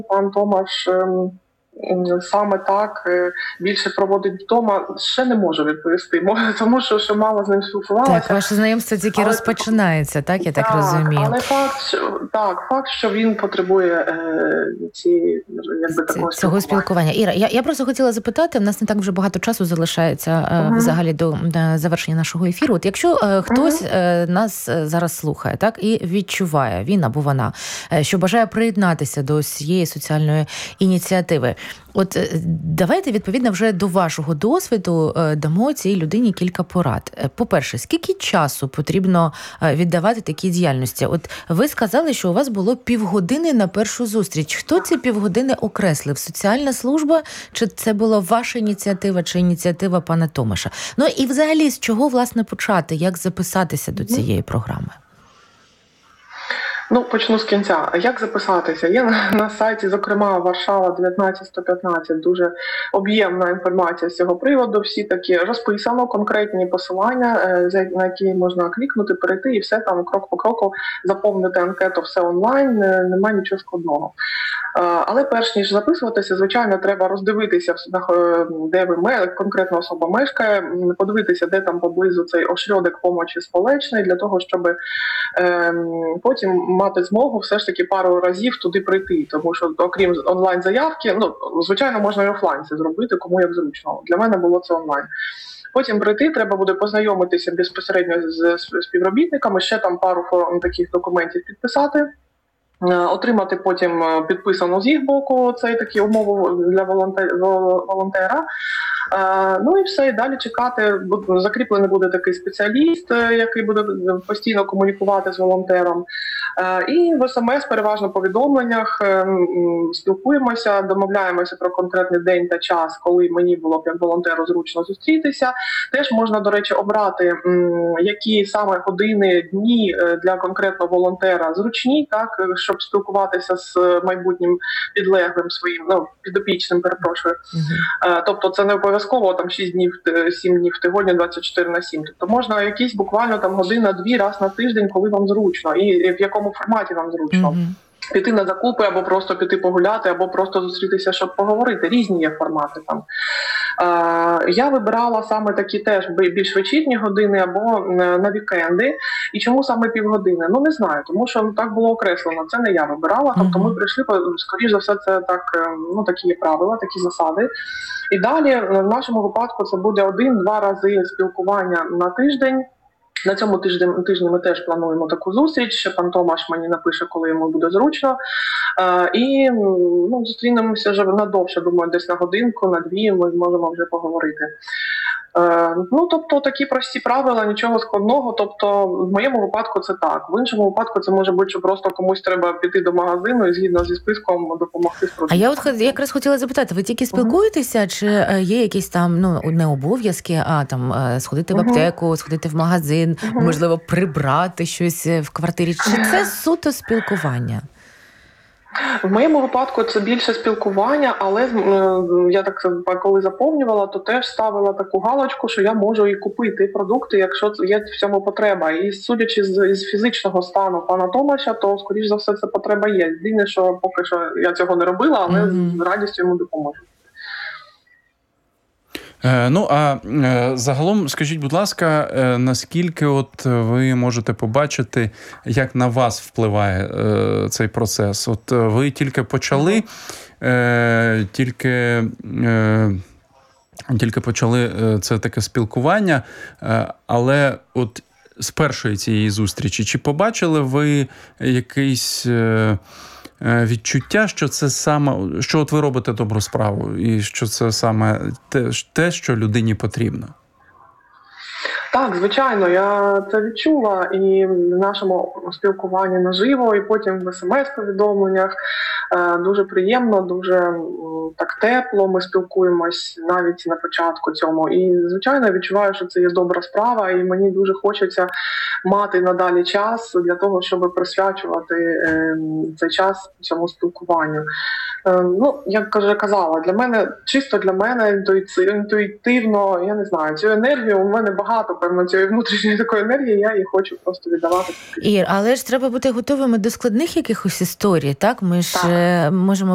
пан Томаш саме так більше проводить вдома, ще не можу відповісти, тому що мало з ним спілкувалася. Так, ваше знайомство тільки розпочинається, так, я так розумію. Але факт, що він потребує цього спілкування. Іра, я просто хотіла запитати, в нас не так вже багато часу залишається взагалі до завершення нашого ефіру. От якщо хтось нас зараз слухає, так, і відчуває, він або вона, що бажає приєднатися до цієї соціальної ініціативи, от давайте, відповідно, вже до вашого досвіду дамо цій людині кілька порад. По-перше, скільки часу потрібно віддавати такій діяльності? От ви сказали, що у вас було півгодини на першу зустріч. Хто ці півгодини окреслив? Соціальна служба? Чи це була ваша ініціатива, чи ініціатива пана Томаша? Ну і взагалі, з чого, власне, почати? Як записатися до цієї програми? Почну з кінця. Як записатися? Є на сайті, зокрема, Варшава 19115, дуже об'ємна інформація з цього приводу. Всі такі розписано, конкретні посилання, на які можна клікнути, перейти і все там крок по кроку заповнити анкету, все онлайн, немає нічого складного. Але перш ніж записуватися, звичайно, треба роздивитися, де конкретна особа мешкає, подивитися, де там поблизу цей ошрёдок помочі сполечної, для того, щоб потім мати змогу все ж таки пару разів туди прийти. Тому що, окрім онлайн-заявки, звичайно, можна і офлайн це зробити, кому як зручно. Для мене було це онлайн. Потім прийти, треба буде познайомитися безпосередньо з співробітниками, ще там пару таких документів підписати. Отримати потім підписану з їх боку цей такі умови для волонтера. І все, і далі чекати. Закріплений буде такий спеціаліст, який буде постійно комунікувати з волонтером. І в СМС, переважно повідомленнях, спілкуємося, домовляємося про конкретний день та час, коли мені було б як волонтеру зручно зустрітися. Теж можна, до речі, обрати, які саме години, дні для конкретного волонтера зручні, так, щоб спілкуватися з майбутнім підлеглим своїм, підопічним, перепрошую. Тобто це не обов'язково там 6 днів, 7 днів в тиждень, 24/7. Тобто можна якісь буквально там година-дві раз на тиждень, коли вам зручно, і в якому форматі вам зручно. Піти на закупи, або просто піти погуляти, або просто зустрітися, щоб поговорити. Різні є формати там. Я вибирала саме такі теж більш вечірні години або на вікенди. І чому саме півгодини? Не знаю, тому що так було окреслено. Це не я вибирала, тобто ми прийшли, скоріш за все, це так, такі є правила, такі засади. І далі, в нашому випадку, це буде 1-2 рази спілкування на тиждень. На цьому тижні ми теж плануємо таку зустріч. Пан Томаш мені напише, коли йому буде зручно. І зустрінемося вже надовше, думаю, десь на годинку, на 2 ми зможемо вже поговорити. Тобто такі прості правила, нічого складного. Тобто в моєму випадку це так. В іншому випадку це може бути, що просто комусь треба піти до магазину і згідно зі списком допомогти з продуктами. А я якраз хотіла запитати, ви тільки спілкуєтеся, чи є якісь там, не обов'язки, а там сходити в аптеку, сходити в магазин, можливо, прибрати щось в квартирі, чи це суто спілкування? В моєму випадку це більше спілкування, але я так коли заповнювала, то теж ставила таку галочку, що я можу і купити продукти, якщо є в цьому потреба. І судячи з фізичного стану пана Томаша, то, скоріш за все, це потреба є. Єдине, що поки що я цього не робила, але з радістю йому допоможу. Загалом, скажіть, будь ласка, наскільки ви можете побачити, як на вас впливає цей процес? Ви тільки почали, тільки почали це таке спілкування, але з першої цієї зустрічі, чи побачили ви якийсь відчуття, що це саме, що ви робите добру справу, і що це саме те, що людині потрібно? Так, звичайно, я це відчула і в нашому спілкуванні наживо, і потім в смс-повідомленнях. Дуже приємно, дуже так тепло ми спілкуємось навіть на початку цьому. І, звичайно, я відчуваю, що це є добра справа, і мені дуже хочеться мати надалі час для того, щоб присвячувати цей час цьому спілкуванню. Як вже казала, чисто для мене інтуїтивно, я не знаю, цю енергію, у мене багато, певно, цієї внутрішньої такої енергії, я її хочу просто віддавати. Ір, але ж треба бути готовими до складних якихось історій, так? Ми ж можемо